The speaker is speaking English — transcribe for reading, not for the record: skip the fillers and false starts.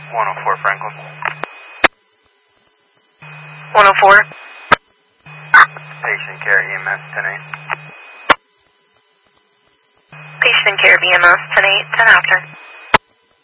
104 Franklin. 104. Patient care EMS 10-8. Patient care BMS 10-8, 10 after.